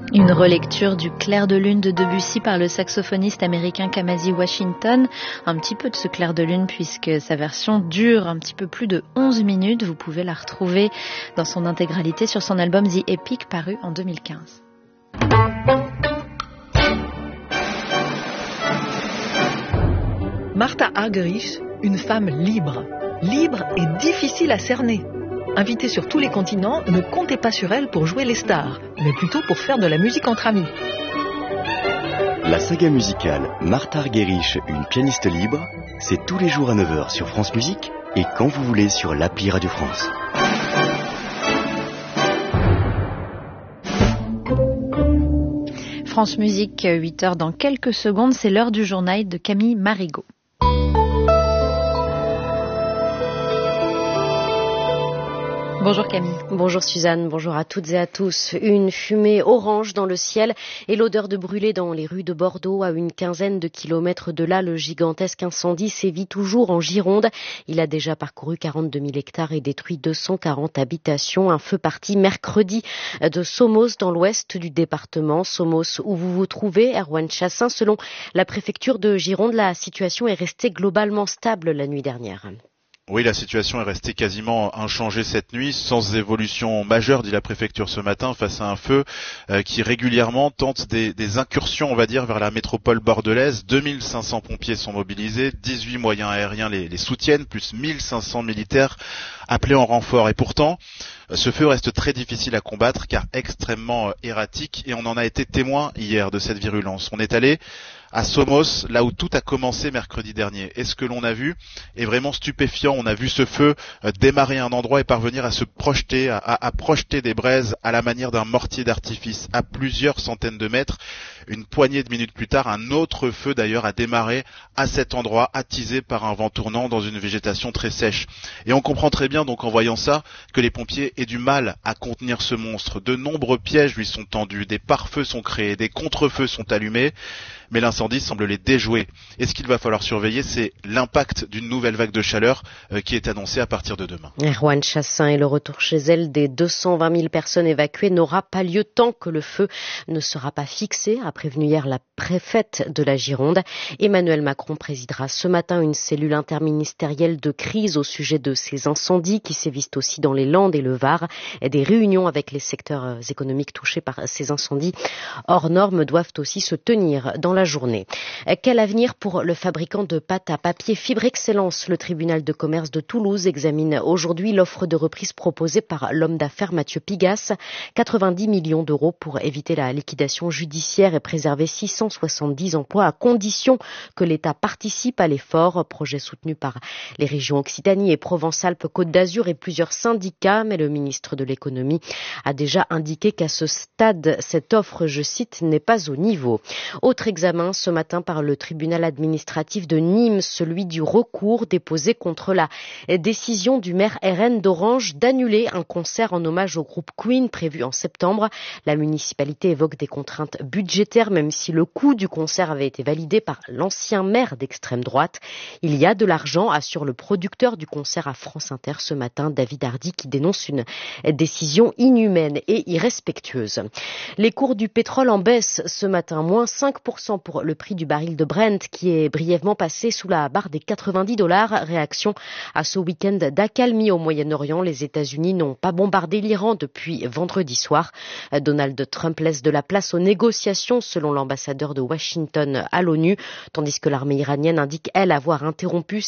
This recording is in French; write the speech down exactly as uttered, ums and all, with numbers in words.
Une relecture du Clair de lune de Debussy par le saxophoniste américain Kamasi Washington. Un petit peu de ce Clair de lune puisque sa version dure un petit peu plus de onze minutes. Vous pouvez la retrouver dans son intégralité sur son album The Epic paru en deux mille quinze. Martha Argerich, une femme libre. Libre et difficile à cerner. Invitée sur tous les continents, ne comptez pas sur elle pour jouer les stars, mais plutôt pour faire de la musique entre amis. La saga musicale Martha Argerich, une pianiste libre, c'est tous les jours à neuf heures sur France Musique et quand vous voulez sur l'appli Radio France. France Musique, huit heures dans quelques secondes, c'est l'heure du journal de Camille Marigot. Bonjour Camille. Bonjour Suzanne, bonjour à toutes et à tous. Une fumée orange dans le ciel et l'odeur de brûlé dans les rues de Bordeaux. À une quinzaine de kilomètres de là, le gigantesque incendie sévit toujours en Gironde. Il a déjà parcouru quarante-deux mille hectares et détruit deux cent quarante habitations. Un feu parti mercredi de Somos dans l'ouest du département. Somos où vous vous trouvez, Erwan Chassin. Selon la préfecture de Gironde, la situation est restée globalement stable la nuit dernière. Oui, la situation est restée quasiment inchangée cette nuit, sans évolution majeure, dit la préfecture ce matin, face à un feu euh, qui régulièrement tente des, des incursions, on va dire, vers la métropole bordelaise. deux mille cinq cents pompiers sont mobilisés, dix-huit moyens aériens les, les soutiennent, plus mille cinq cents militaires appelés en renfort. Et pourtant, ce feu reste très difficile à combattre car extrêmement erratique et on en a été témoin hier de cette virulence. On est allé à Somos, là où tout a commencé mercredi dernier. Et ce que l'on a vu est vraiment stupéfiant. On a vu ce feu démarrer un endroit et parvenir à se projeter, à, à projeter des braises à la manière d'un mortier d'artifice à plusieurs centaines de mètres. Une poignée de minutes plus tard, un autre feu d'ailleurs a démarré à cet endroit, attisé par un vent tournant dans une végétation très sèche. Et on comprend très bien donc en voyant ça que les pompiers aient du mal à contenir ce monstre. De nombreux pièges lui sont tendus, des pare-feux sont créés, des contre-feux sont allumés. Mais l'incendie semble les déjouer. Et ce qu'il va falloir surveiller, c'est l'impact d'une nouvelle vague de chaleur euh, qui est annoncée à partir de demain. Erwan Chassin et le retour chez elle des deux cent vingt mille personnes évacuées n'aura pas lieu tant que le feu ne sera pas fixé, a prévenu hier la préfète de la Gironde. Emmanuel Macron présidera ce matin une cellule interministérielle de crise au sujet de ces incendies qui sévissent aussi dans les Landes et le Var. Et des réunions avec les secteurs économiques touchés par ces incendies hors normes doivent aussi se tenir dans la journée. Quel avenir pour le fabricant de pâte à papier Fibre Excellence? Le tribunal de commerce de Toulouse examine aujourd'hui l'offre de reprise proposée par l'homme d'affaires Mathieu Pigasse. quatre-vingt-dix millions d'euros pour éviter la liquidation judiciaire et préserver six cent soixante-dix emplois à condition que l'État participe à l'effort. Projet soutenu par les régions Occitanie et Provence-Alpes-Côte d'Azur et plusieurs syndicats. Mais le ministre de l'économie a déjà indiqué qu'à ce stade, cette offre, je cite, n'est pas au niveau. Autre examen ce matin par le tribunal administratif de Nîmes, celui du recours déposé contre la décision du maire R N d'Orange d'annuler un concert en hommage au groupe Queen prévu en septembre. La municipalité évoque des contraintes budgétaires, même si le coût du concert avait été validé par l'ancien maire d'extrême droite. Il y a de l'argent, assure le producteur du concert à France Inter ce matin, David Hardy, qui dénonce une décision inhumaine et irrespectueuse. Les cours du pétrole en baisse ce matin, moins cinq pour cent pour le prix du baril de Brent qui est brièvement passé sous la barre des quatre-vingt-dix dollars. Réaction à ce week-end d'accalmie au Moyen-Orient. Les États-Unis n'ont pas bombardé l'Iran depuis vendredi soir. Donald Trump laisse de la place aux négociations selon l'ambassadeur de Washington à l'ONU, tandis que l'armée iranienne indique, elle, avoir interrompu